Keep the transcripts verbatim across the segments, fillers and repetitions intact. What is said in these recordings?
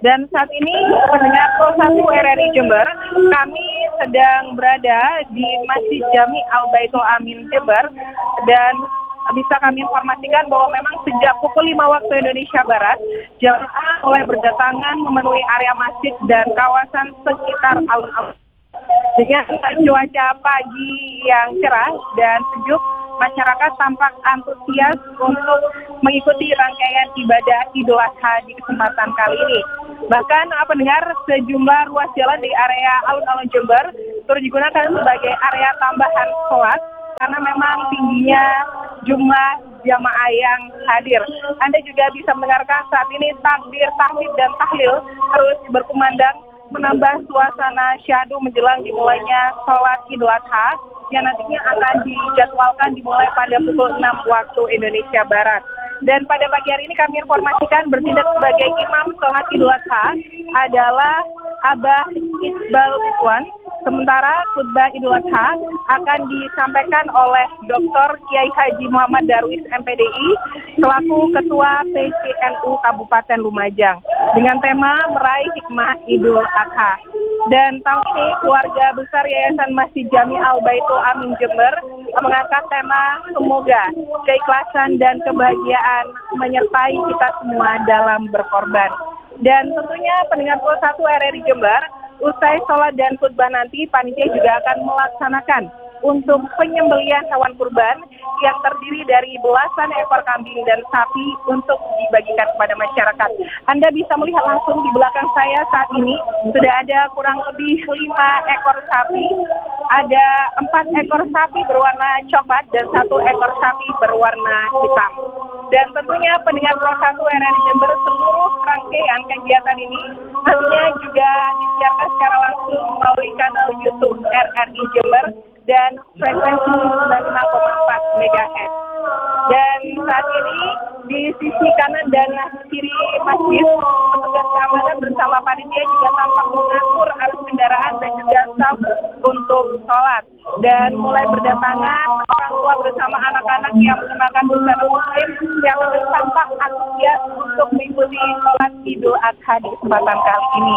Dan saat ini pendengar Pro satu R R I Jember, kami sedang berada di Masjid Jami Al Baitul Amin Jember, dan bisa kami informasikan bahwa memang sejak pukul lima waktu Indonesia Barat, jemaah mulai berdatangan memenuhi area masjid dan kawasan sekitar alun-alun. Dengan cuaca pagi yang cerah dan sejuk, masyarakat tampak antusias untuk mengikuti rangkaian ibadah Idul Adha di kesempatan kali ini. Bahkan pendengar, sejumlah ruas jalan di area alun-alun Jember turut digunakan sebagai area tambahan sholat karena memang tingginya jumlah jamaah yang hadir. Anda juga bisa mendengarkan saat ini takbir, tahmid, dan tahlil terus berkumandang, menambah suasana syahdu menjelang dimulainya sholat Idul Adha yang nantinya akan dijadwalkan dimulai pada pukul enam waktu Indonesia Barat. Dan pada pagi hari ini kami informasikan bertindak sebagai imam sholat Idul Adha adalah Abah Iqbal Ridwan. Sementara khutbah Idul Adha akan disampaikan oleh Doktor Kiai Haji Muhammad Darwis M P D I selaku Ketua P C N U Kabupaten Lumajang dengan tema meraih hikmah Idul Adha. Dan tahun ini keluarga besar Yayasan Masjid Jami Al Baitul Amin Jember mengangkat tema semoga keikhlasan dan kebahagiaan menyertai kita semua dalam berkorban. Dan tentunya pendengar Pro satu R R I Jember, usai sholat dan khutbah nanti, panitia juga akan melaksanakan untuk penyembelihan hewan kurban yang terdiri dari belasan ekor kambing dan sapi untuk dibagikan kepada masyarakat. Anda bisa melihat langsung di belakang saya saat ini sudah ada kurang lebih lima ekor sapi. Ada empat ekor sapi berwarna coklat dan satu ekor sapi berwarna hitam. Dan tentunya pendengar Pro satu R R I Jember, seluruh rangkaian kegiatan ini nantinya juga disiarkan secara langsung melalui kanal YouTube R R I Jember dan frekuensi sembilan puluh lima koma empat megahertz. Dan saat ini di sisi kanan dan kiri masjid, petugas keamanan bersama panitia juga tampak mengatur arus kendaraan dan juga staf untuk sholat. Dan mulai berdatangan orang tua bersama anak-anak yang menggunakan busana muslim yang tampak antusias untuk mengikuti sholat Idul Adha di kesempatan kali ini.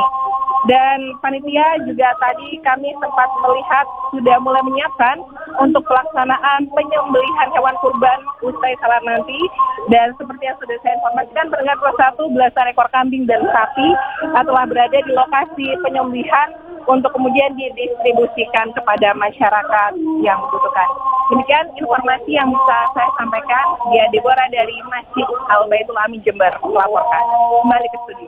Dan panitia juga tadi kami sempat melihat sudah mulai menyiapkan untuk pelaksanaan penyembelihan hewan kurban usai salat nanti. Dan seperti yang sudah saya informasikan, pendengar Pro satu, belasan ekor kambing dan sapi telah berada di lokasi penyembelihan untuk kemudian didistribusikan kepada masyarakat yang membutuhkan. Demikian informasi yang bisa saya sampaikan. Dia Deborah dari Masjid Al Baitul Amin Jember melaporkan. Kembali ke studio.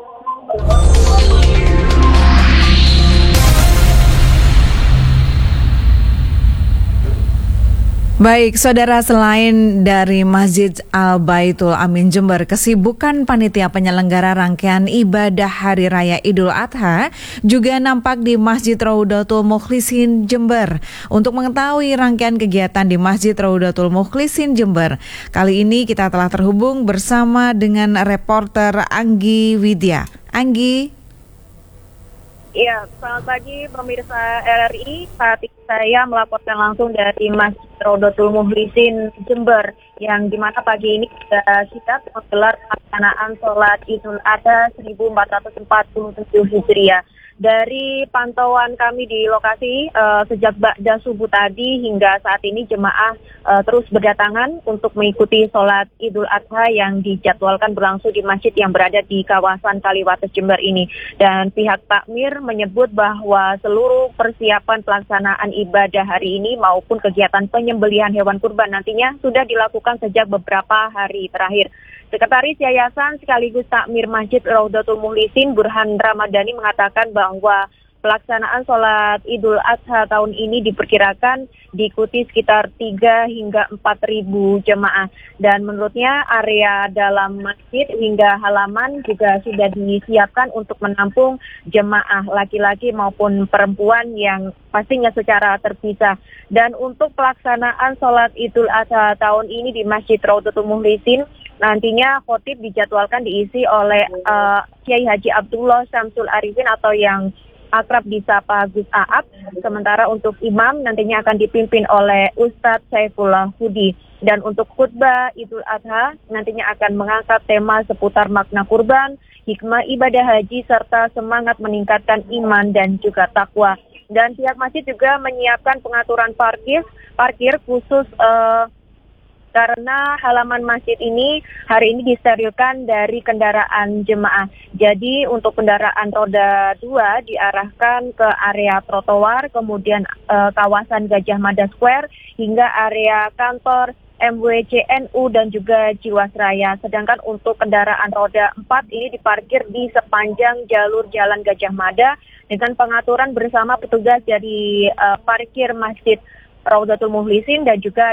Baik, saudara, selain dari Masjid Al Baitul Amin Jember, kesibukan panitia penyelenggara rangkaian ibadah Hari Raya Idul Adha juga nampak di Masjid Raudatul Mukhlisin Jember. Untuk mengetahui rangkaian kegiatan di Masjid Raudatul Mukhlisin Jember, kali ini kita telah terhubung bersama dengan reporter Anggi Widya. Anggi. Ya, selamat pagi pemirsa R R I. Saat ini saya melaporkan langsung dari Masjid Raudatul Mukhlisin Jember, yang dimana pagi ini sudah siap menggelar pelaksanaan sholat Idul Adha seribu empat ratus empat puluh tujuh Hijriah. Dari pantauan kami di lokasi, uh, sejak ba'da subuh tadi hingga saat ini jemaah uh, terus berdatangan untuk mengikuti sholat Idul Adha yang dijadwalkan berlangsung di masjid yang berada di kawasan Kaliwates Jember ini. Dan pihak takmir menyebut bahwa seluruh persiapan pelaksanaan ibadah hari ini maupun kegiatan penyembelihan hewan kurban nantinya sudah dilakukan sejak beberapa hari terakhir. Sekretaris Yayasan sekaligus takmir Masjid Raudatul Mukhlisin Burhan Ramadhani mengatakan bahwa pelaksanaan sholat Idul Adha tahun ini diperkirakan diikuti sekitar tiga hingga empat ribu jemaah. Dan menurutnya area dalam masjid hingga halaman juga sudah disiapkan untuk menampung jemaah laki-laki maupun perempuan yang pastinya secara terpisah. Dan untuk pelaksanaan sholat Idul Adha tahun ini di Masjid Raudatul Mukhlisin, nantinya khotib dijadwalkan diisi oleh uh, Kiai Haji Abdullah Syamsul Arifin atau yang akrab disapa Gus Aap. Sementara untuk imam nantinya akan dipimpin oleh Ustadz Saifullah Hudi. Dan untuk khutbah Idul Adha nantinya akan mengangkat tema seputar makna kurban, hikmah ibadah haji, serta semangat meningkatkan iman dan juga takwa. Dan pihak masjid juga menyiapkan pengaturan parkir, parkir khusus uh, karena halaman masjid ini hari ini disterilkan dari kendaraan jemaah. Jadi untuk kendaraan roda dua diarahkan ke area trotoar, kemudian uh, kawasan Gajah Mada Square hingga area kantor M W C N U dan juga Jiwasraya. Sedangkan untuk kendaraan roda empat ini diparkir di sepanjang jalur Jalan Gajah Mada dengan pengaturan bersama petugas dari uh, parkir Masjid Raudatul Mukhlisin dan juga